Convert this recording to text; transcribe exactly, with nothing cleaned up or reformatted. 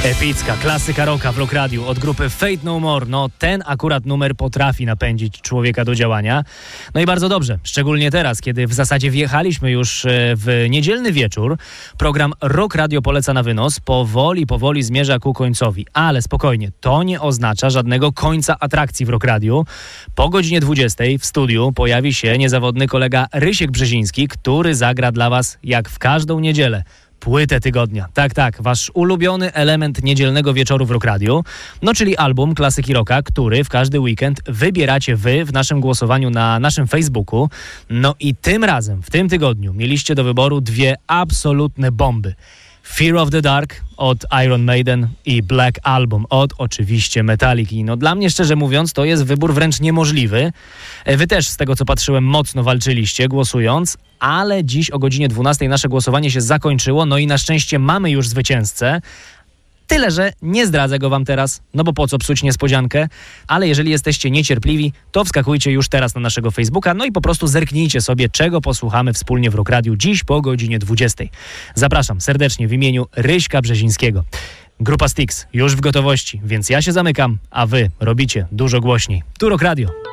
Epicka, klasyka rocka w Rock Radiu od grupy Fate No More. No ten akurat numer potrafi napędzić człowieka do działania. No i bardzo dobrze, szczególnie teraz, kiedy w zasadzie wjechaliśmy już w niedzielny wieczór. Program Rock Radio poleca na wynos. Powoli, powoli zmierza ku końcowi. Ale spokojnie, to nie oznacza żadnego końca atrakcji w Rock Radiu. Po godzinie dwudziestej w studiu pojawi się niezawodny kolega Rysiek Brzeziński, który zagra dla was jak w każdą niedzielę płytę tygodnia. Tak, tak, wasz ulubiony element niedzielnego wieczoru w Rock Radiu, no czyli album klasyki rocka, który w każdy weekend wybieracie wy w naszym głosowaniu na naszym Facebooku. No i tym razem, w tym tygodniu mieliście do wyboru dwie absolutne bomby. Fear of the Dark od Iron Maiden i Black Album od oczywiście Metallica. No dla mnie, szczerze mówiąc, to jest wybór wręcz niemożliwy. Wy też, z tego co patrzyłem, mocno walczyliście głosując, ale dziś o godzinie dwunastej nasze głosowanie się zakończyło, no i na szczęście mamy już zwycięzcę. Tyle, że nie zdradzę go wam teraz, no bo po co psuć niespodziankę, ale jeżeli jesteście niecierpliwi, to wskakujcie już teraz na naszego Facebooka, no i po prostu zerknijcie sobie, czego posłuchamy wspólnie w Rock Radiu dziś po godzinie dwudziestej. Zapraszam serdecznie w imieniu Ryśka Brzezińskiego. Grupa Styx już w gotowości, więc ja się zamykam, a wy robicie dużo głośniej. Tu Rock Radio.